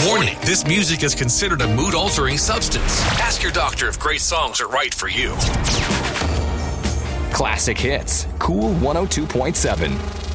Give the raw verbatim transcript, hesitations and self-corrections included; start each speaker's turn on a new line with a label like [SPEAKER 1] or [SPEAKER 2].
[SPEAKER 1] Warning, this music is considered a mood-altering substance. Ask your doctor if great songs are right for you.
[SPEAKER 2] Classic Hits, Cool one oh two point seven.